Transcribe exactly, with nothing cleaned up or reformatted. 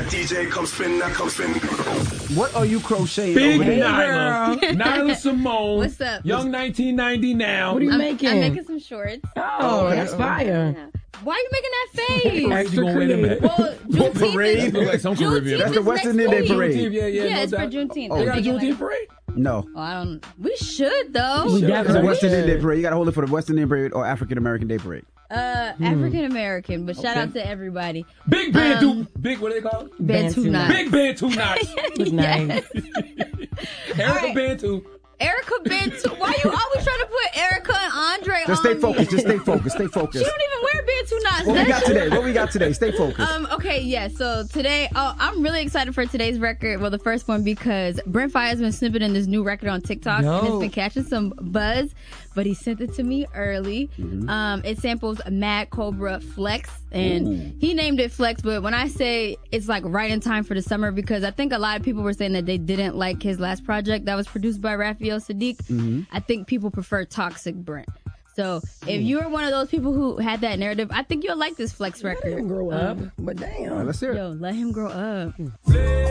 D J come spin, now come spin. What are you crocheting Big over there? Nyla. Nyla Simone. What's up? Young nineteen ninety now. What are you I'm, making? I'm making some shorts. Oh, that's fire. Yeah. Why are you making that face? Where you gonna wear them at? Well, What Juneteenth parade? is- Look like some Juneteenth Caribbean. That's the is Western next Indian week. Parade. Juneteenth, yeah, yeah, Yeah, no it's for doubt. Juneteenth. They got a They're making Juneteenth like- parade? No. Oh, I don't. We should though. We Sure. It's a definitely Western should. Indian Day Parade. You got to hold it for the Western Indian Parade or African American Day Parade. Uh, African American, but shout out to everybody. Big Bantu. Um, Big, what do they call it? Bantu Bantu knots. Big Bantu knots. That's nice. Erica right. Bantu. Erica Bantu. Why you always trying to put Erica and Andre Just on stay focused. me? Just stay focused. Stay She focused. don't even wear Bantu knots. What we That's- got today? What we got today? Stay focused. Um, okay, yeah, so today, oh, I'm really excited for today's record. Well, the first one, because Brent Faiyaz has been snipping this new record on TikTok and it's Yo. been catching some buzz, but he sent it to me early. Mm-hmm. Um, it samples Mad Cobra Flex, and Ooh. he named it Flex, but when I say it's like right in time for the summer, because I think a lot of people were saying that they didn't like his last project that was produced by Raphael Sadiq. Mm-hmm. I think people prefer Toxic Brent. So if you're one of those people who had that narrative, I think you'll like this Flex Let record. him grow up. Um, But damn. All right, let's hear it. Yo, let him grow up.